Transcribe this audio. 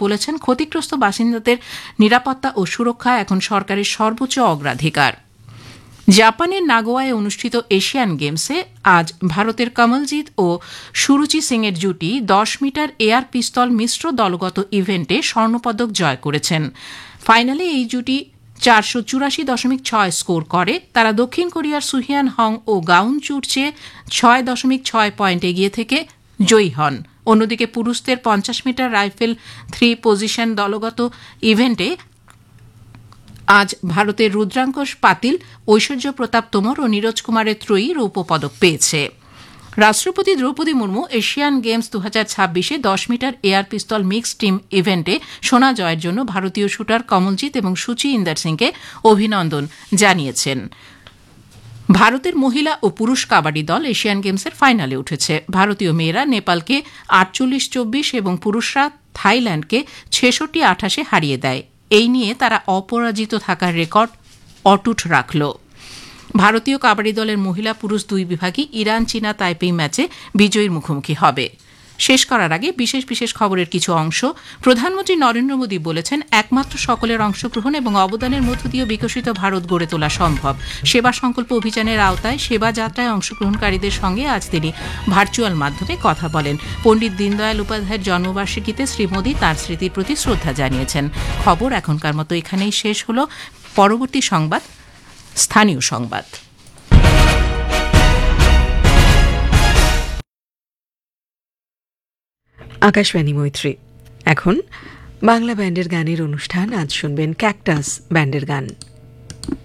বলেছেন, ক্ষতিগ্রস্ত বাসিন্দাদের নিরাপত্তা ও সুরক্ষা এখন সরকারের সর্বোচ্চ অগ্রাধিকার। জাপানের নাগোয়ায় অনুষ্ঠিত এশিয়ান গেমসে আজ ভারতের কমলজিৎ ও সুরুচি সিং এর জুটি 10 মিটার এয়ার পিস্তল মিশ্র দলগত ইভেন্টে স্বর্ণপদক জয় করেছেন। ফাইনালে এই জুটি 484.6 স্কোর করে। তারা দক্ষিণ কোরিয়ার সুহিয়ান হং ও গাউন চুর চেয়ে 6.6 পয়েন্ট এগিয়ে থেকে জয়ী হন। অন্যদিকে পুরুষদের 50 মিটার রাইফেল 3 পজিশন দলগত ইভেন্টে আজ ভারতের রুদ্রাঙ্কুশ পাতিল, ঐশ্বর্য প্রতাপ তোমর ও নীরজ কুমারের ত্রয়ী রৌপ্য পদক পেয়েছে। রাষ্ট্রপতি Draupadi Murmu Asian games 2026-এ 10 metre air পিস্তল মিক্সড টিম ইভেন্টে সোনা জয়ের জন্য ভারতীয় শুটার কমলজিৎ এবং সুচি ইন্দর সিংকে অভিনন্দন জানিয়েছেন। ভারতের মহিলা ও পুরুষ কাবাডি দল এশিয়ান গেমসের ফাইনালে উঠেছে। ভারতীয় মেয়েরা নেপালকে 48-24 এবং পুরুষরা থাইল্যান্ডকে 66-28 হারিয়ে দেয়। এই নিয়ে তারা অপরাজিত থাকার রেকর্ড অটুট রাখল। ভারতীয় কাবাডি দলের মহিলা পুরুষ দুই বিভাগই ইরান চীনা তাইপেই ম্যাচে বিজয়ীর মুখোমুখি হবে। শেষ করার আগে বিশেষ বিশেষ খবরের কিছু অংশ। প্রধানমন্ত্রী নরেন্দ্র মোদী বলেছেন, একমাত্র সকলের অংশগ্রহণ এবং অবদানের মধ্য দিয়ে বিকশিত ভারত গড়ে তোলা সম্ভব। সেবা সংকল্প অভিযানের আওতায় সেবা যাত্রায় অংশগ্রহণকারীদের সঙ্গে আজ তিনি ভার্চুয়াল মাধ্যমে কথা বলেন। পণ্ডিত দীনদয়াল উপাধ্যায়ের জন্মবার্ষিকীতে শ্রী মোদী তাঁর স্মৃতির প্রতি শ্রদ্ধা জানিয়েছেন। খবর এখনকার মতো এখানেই শেষ হল। পরবর্তী সংবাদ স্থানীয় সংবাদ। আকাশবাণী মৈত্রী। এখন বাংলা ব্যান্ডের গানের অনুষ্ঠান। আজ শুনবেন ক্যাকটাস ব্যান্ডের গান।